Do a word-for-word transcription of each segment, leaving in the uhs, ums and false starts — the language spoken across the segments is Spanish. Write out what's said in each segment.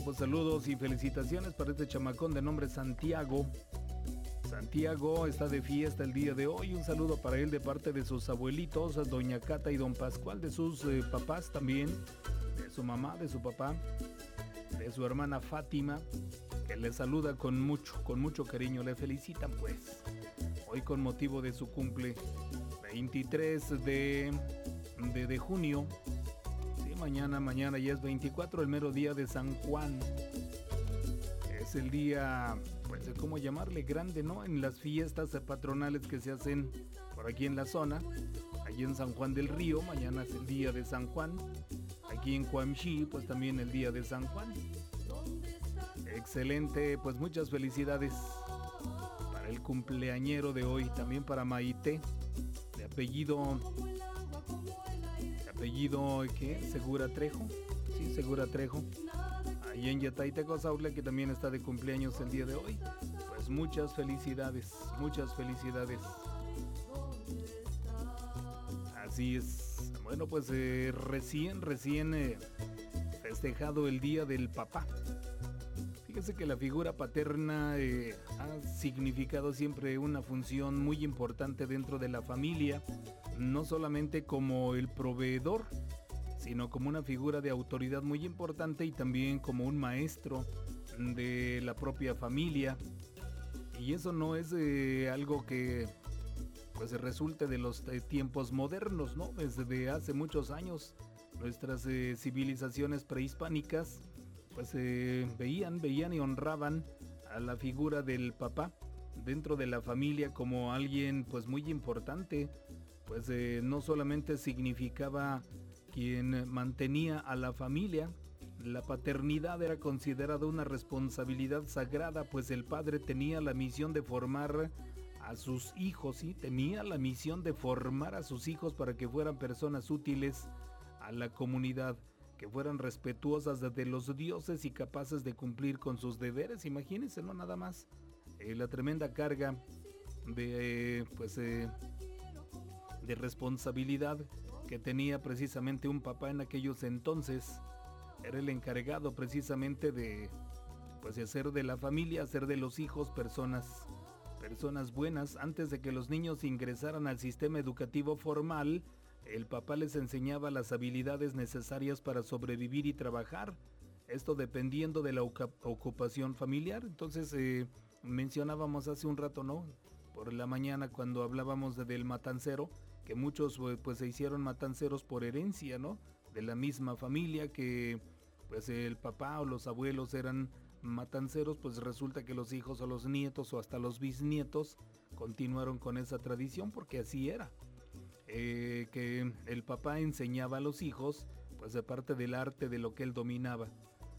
pues saludos y felicitaciones para este chamacón de nombre Santiago. Santiago está de fiesta el día de hoy. Un saludo para él de parte de sus abuelitos, doña Cata y don Pascual, de sus eh, papás también, de su mamá, de su papá, de su hermana Fátima, que le saluda con mucho, con mucho cariño. Le felicitan pues hoy con motivo de su cumple, veintitrés de, de, de junio. Sí, mañana, mañana ya es veinticuatro, el mero día de San Juan. Es el día, pues, ¿cómo llamarle? Grande, ¿no? En las fiestas patronales que se hacen por aquí en la zona, allí en San Juan del Río. Mañana es el día de San Juan. Aquí en Cuamxí, pues también el día de San Juan. Excelente, pues muchas felicidades para el cumpleañero de hoy, también para Maite, de apellido, de apellido, ¿qué? Segura Trejo, sí, Segura Trejo. Y en Yataiteco, Saule, que también está de cumpleaños el día de hoy. Pues muchas felicidades, muchas felicidades. Así es. Bueno, pues eh, recién, recién eh, festejado el Día del Papá. Fíjese que la figura paterna eh, ha significado siempre una función muy importante dentro de la familia, no solamente como el proveedor, sino como una figura de autoridad muy importante y también como un maestro de la propia familia. Y eso no es eh, algo que pues resulte de los eh, tiempos modernos, ¿no? Desde hace muchos años nuestras eh, civilizaciones prehispánicas pues eh, veían, veían y honraban a la figura del papá dentro de la familia como alguien pues muy importante. Pues eh, no solamente significaba quien mantenía a la familia. La paternidad era considerada una responsabilidad sagrada, pues el padre tenía la misión de formar a sus hijos, ¿sí? Tenía la misión de formar a sus hijos para que fueran personas útiles a la comunidad, que fueran respetuosas de los dioses y capaces de cumplir con sus deberes. Imagínense, no nada más eh, la tremenda carga de, eh, pues, eh, de responsabilidad que tenía precisamente un papá en aquellos entonces. Era el encargado precisamente de, pues, de hacer de la familia, hacer de los hijos personas, personas buenas. Antes de que los niños ingresaran al sistema educativo formal, el papá les enseñaba las habilidades necesarias para sobrevivir y trabajar. Esto dependiendo de la ocupación familiar. Entonces, eh, mencionábamos hace un rato, ¿no? Por la mañana cuando hablábamos de, del matancero, que muchos pues se hicieron matanceros por herencia, ¿no? De la misma familia, que pues el papá o los abuelos eran matanceros, pues resulta que los hijos o los nietos o hasta los bisnietos continuaron con esa tradición, porque así era. Eh, que el papá enseñaba a los hijos, pues de parte del arte de lo que él dominaba.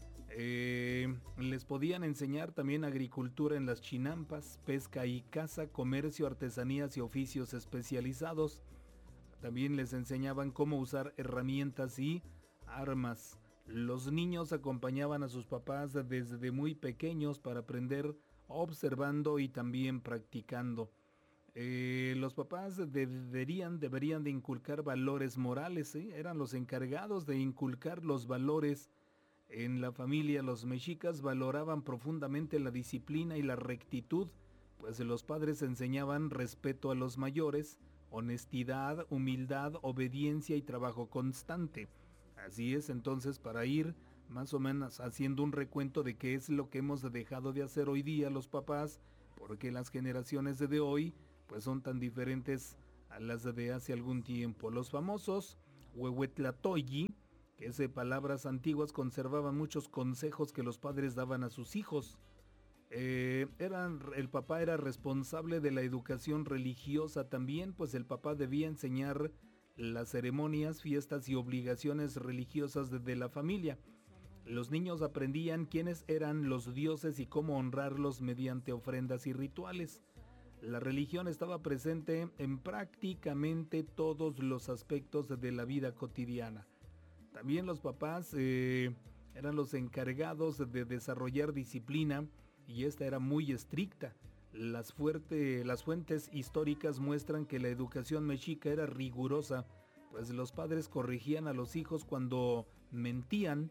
Eh, les podían enseñar también agricultura en las chinampas, pesca y caza, comercio, artesanías y oficios especializados. También les enseñaban cómo usar herramientas y armas. Los niños acompañaban a sus papás desde muy pequeños para aprender observando y también practicando. Eh, los papás deberían, deberían de inculcar valores morales, ¿sí? Eran los encargados de inculcar los valores en la familia. Los mexicas valoraban profundamente la disciplina y la rectitud, pues los padres enseñaban respeto a los mayores, honestidad, humildad, obediencia y trabajo constante. Así es, entonces, para ir más o menos haciendo un recuento de qué es lo que hemos dejado de hacer hoy día los papás, porque las generaciones de hoy pues son tan diferentes a las de hace algún tiempo. Los famosos huehuetlatoyi, que es de palabras antiguas, conservaban muchos consejos que los padres daban a sus hijos. Eh, eran, el papá era responsable de la educación religiosa también, pues el papá debía enseñar las ceremonias, fiestas y obligaciones religiosas de, de la familia. Los niños aprendían quiénes eran los dioses y cómo honrarlos mediante ofrendas y rituales. La religión estaba presente en prácticamente todos los aspectos de la vida cotidiana. También los papás eh, eran los encargados de desarrollar disciplina, y esta era muy estricta. Las, fuerte, las fuentes históricas muestran que la educación mexica era rigurosa, pues los padres corregían a los hijos cuando mentían,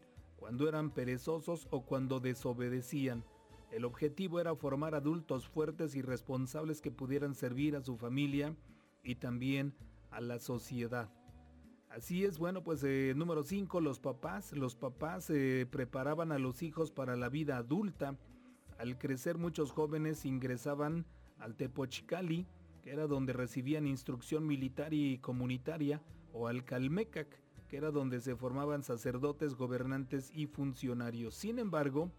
cuando eran perezosos o cuando desobedecían. El objetivo era formar adultos fuertes y responsables que pudieran servir a su familia y también a la sociedad. Así es, bueno, pues eh, número cinco, los papás. Los papás eh, preparaban a los hijos para la vida adulta. Al crecer, muchos jóvenes ingresaban al Tepochcali, que era donde recibían instrucción militar y comunitaria, o al Calmecac, que era donde se formaban sacerdotes, gobernantes y funcionarios. Sin embargo,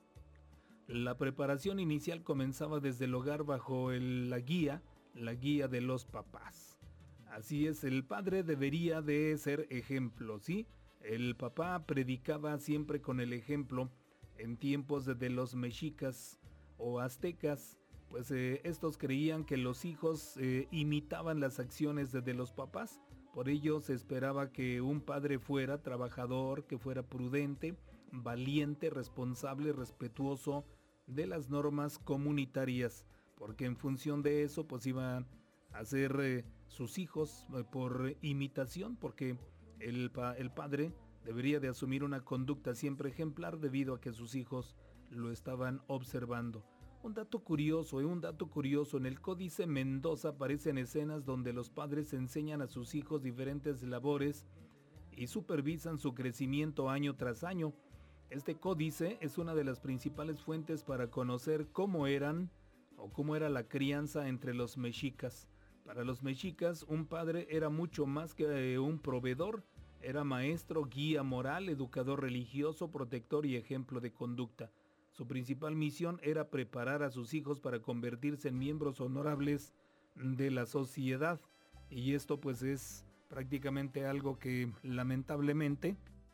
la preparación inicial comenzaba desde el hogar bajo el, la guía, la guía de los papás. Así es, el padre debería de ser ejemplo, ¿sí? El papá predicaba siempre con el ejemplo. En tiempos de, de los mexicas o aztecas, pues eh, estos creían que los hijos eh, imitaban las acciones de, de los papás. Por ello se esperaba que un padre fuera trabajador, que fuera prudente, valiente, responsable, respetuoso de las normas comunitarias, porque en función de eso pues iban a ser eh, sus hijos eh, por imitación, porque el, pa- el padre debería de asumir una conducta siempre ejemplar debido a que sus hijos lo estaban observando. Un dato curioso, eh, un dato curioso, en el Códice Mendoza aparecen escenas donde los padres enseñan a sus hijos diferentes labores y supervisan su crecimiento año tras año. Este códice es una de las principales fuentes para conocer cómo eran o cómo era la crianza entre los mexicas. Para los mexicas, un padre era mucho más que eh, un proveedor. Era maestro, guía moral, educador religioso, protector y ejemplo de conducta. Su principal misión era preparar a sus hijos para convertirse en miembros honorables de la sociedad. Y esto pues es prácticamente algo que lamentablemente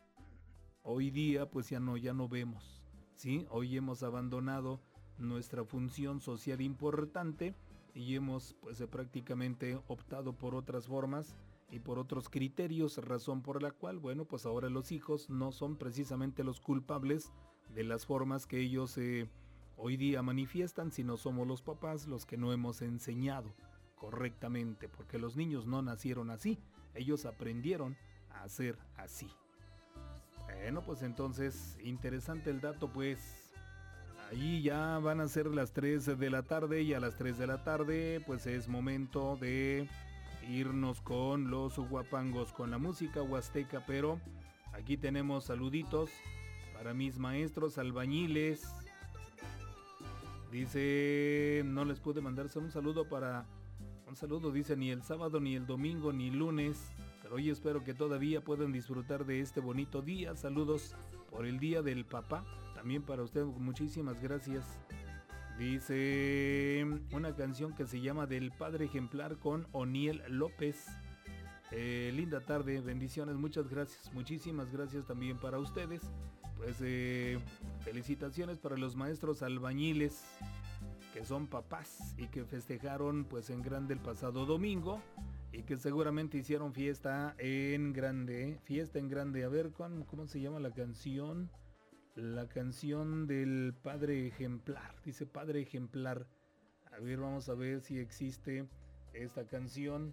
hoy día pues ya no, ya no vemos, ¿sí? Hoy hemos abandonado nuestra función social importante y hemos pues prácticamente optado por otras formas y por otros criterios, razón por la cual, bueno, pues ahora los hijos no son precisamente los culpables de las formas que ellos eh, hoy día manifiestan, sino somos los papás los que no hemos enseñado correctamente, porque los niños no nacieron así, ellos aprendieron a ser así. Bueno, pues entonces, interesante el dato, pues ahí ya van a ser las tres de la tarde y a las tres de la tarde pues es momento de irnos con los guapangos, con la música huasteca, pero aquí tenemos saluditos para mis maestros albañiles. Dice, no les pude mandarse un saludo para, un saludo dice, ni el sábado, ni el domingo, ni lunes, pero hoy espero que todavía puedan disfrutar de este bonito día. Saludos por el Día del Papá, también para usted, muchísimas gracias. Dice una canción que se llama Del Padre Ejemplar con Oniel López. Eh, linda tarde, bendiciones, muchas gracias, muchísimas gracias también para ustedes. Pues eh, felicitaciones para los maestros albañiles que son papás y que festejaron pues en grande el pasado domingo y que seguramente hicieron fiesta en grande, fiesta en grande. A ver, ¿cómo, cómo se llama la canción? La canción del Padre Ejemplar, dice Padre Ejemplar. A ver, vamos a ver si existe esta canción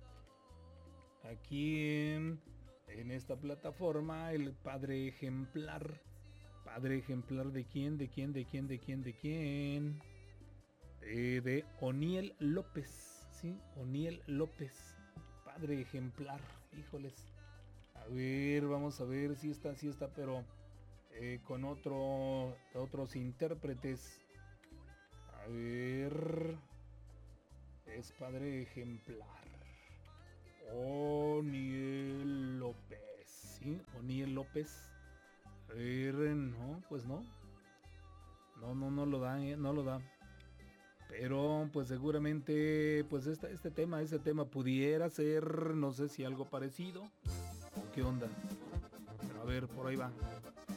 aquí en, en esta plataforma. El Padre Ejemplar. Padre Ejemplar de quién, de quién, de quién, de quién, de quién. Eh, de Oniel López, ¿sí? Oniel López. Padre Ejemplar, híjoles. A ver, vamos a ver si está, si está, pero... Eh, con otro, otros intérpretes. A ver, es Padre Ejemplar. Oniel López, ¿sí? Oniel López. A ver, no, pues no. No, no, no lo da, ¿eh? No lo da. Pero pues seguramente, pues este, este tema, ese tema pudiera ser, no sé si algo parecido o qué onda. Pero a ver, por ahí va.